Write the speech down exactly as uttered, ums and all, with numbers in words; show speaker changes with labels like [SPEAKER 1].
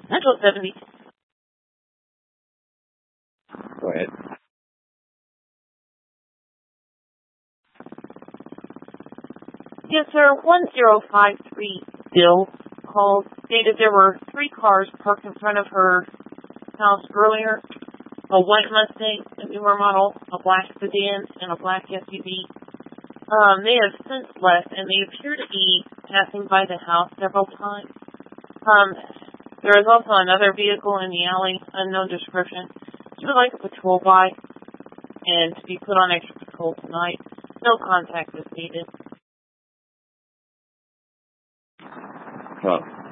[SPEAKER 1] Central seventy.
[SPEAKER 2] Go ahead.
[SPEAKER 1] Yes, sir. one zero five three Bill called, stated there were three cars parked in front of her house earlier. A white Mustang, a newer model, a black sedan, and a black S U V. Um, they have since left, and they appear to be passing by the house several times. Um, there is also another vehicle in the alley, unknown description. She would like a patrol by and to be put on extra patrol tonight. No contact is needed.
[SPEAKER 2] Well,